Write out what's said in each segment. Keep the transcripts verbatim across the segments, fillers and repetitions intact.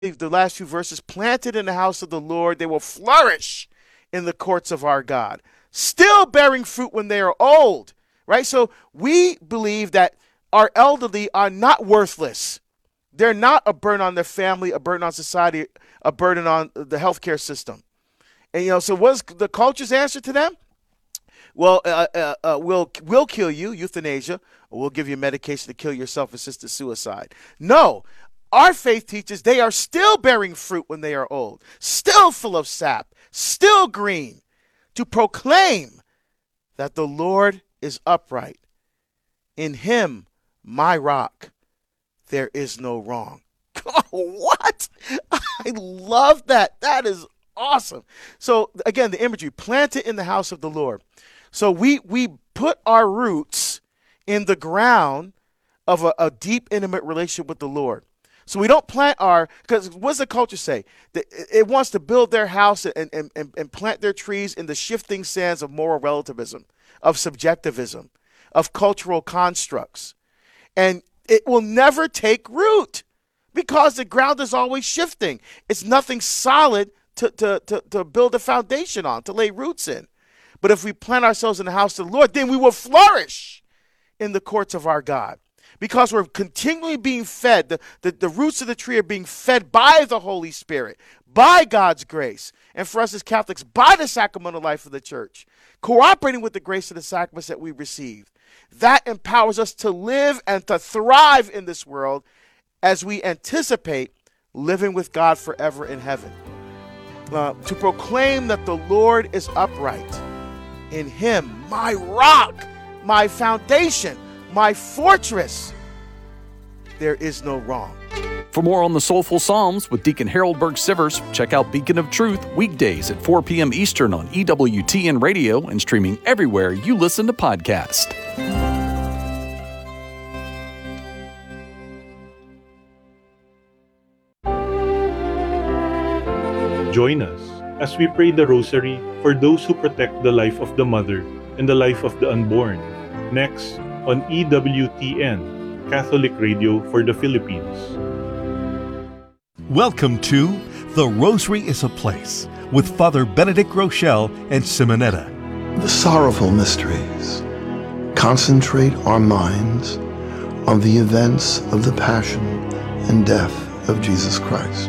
the last few verses, planted in the house of the Lord, they will flourish in the courts of our God, still bearing fruit when they are old, right? So we believe that our elderly are not worthless. They're not a burden on their family, a burden on society, a burden on the healthcare system. And, you know, so what's the culture's answer to them? Well, uh, uh, uh, we'll, we'll kill you, euthanasia, or we'll give you medication to kill yourself, assisted suicide. No, our faith teaches they are still bearing fruit when they are old, still full of sap, still green, to proclaim that the Lord is upright. In him, my rock, there is no wrong. What? I love that. That is awesome. So again, the imagery, planted in the house of the Lord. So we we put our roots in the ground of a, a deep, intimate relationship with the Lord. So we don't plant our, because what does the culture say? That it wants to build their house and, and, and, and plant their trees in the shifting sands of moral relativism, of subjectivism, of cultural constructs. And it will never take root because the ground is always shifting. It's nothing solid to, to, to, to build a foundation on, to lay roots in. But if we plant ourselves in the house of the Lord, then we will flourish in the courts of our God. Because we're continually being fed, the, the, the roots of the tree are being fed by the Holy Spirit, by God's grace. And for us as Catholics, by the sacramental life of the church, cooperating with the grace of the sacraments that we receive. That empowers us to live and to thrive in this world as we anticipate living with God forever in heaven. Uh, to proclaim that the Lord is upright. In him, my rock, my foundation, my fortress, there is no wrong. For more on the Soulful Psalms with Deacon Harold Burke-Sivers, check out Beacon of Truth weekdays at four p.m. Eastern on E W T N Radio and streaming everywhere you listen to podcasts. Join us as we pray the Rosary for those who protect the life of the mother and the life of the unborn. Next, on E W T N, Catholic Radio for the Philippines. Welcome to The Rosary is a Place with Father Benedict Rochelle and Simonetta. The sorrowful mysteries concentrate our minds on the events of the passion and death of Jesus Christ.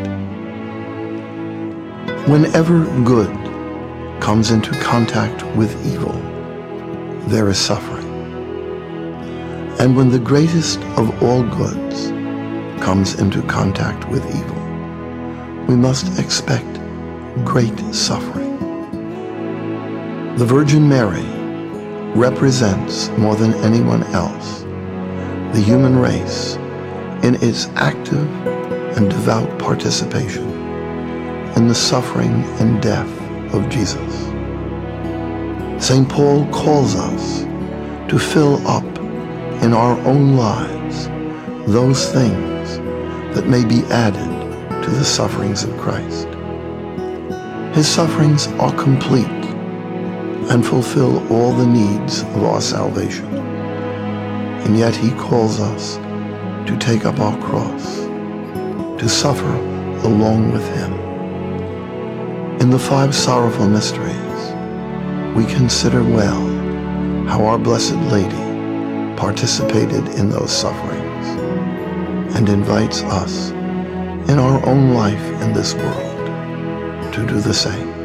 Whenever good comes into contact with evil, there is suffering. And when the greatest of all goods comes into contact with evil, we must expect great suffering. The Virgin Mary represents more than anyone else the human race in its active and devout participation in the suffering and death of Jesus. Saint Paul calls us to fill up in our own lives those things that may be added to the sufferings of Christ. His sufferings are complete and fulfill all the needs of our salvation. And yet he calls us to take up our cross, to suffer along with him. In the five sorrowful mysteries, we consider well how our Blessed Lady participated in those sufferings and invites us in our own life in this world to do the same.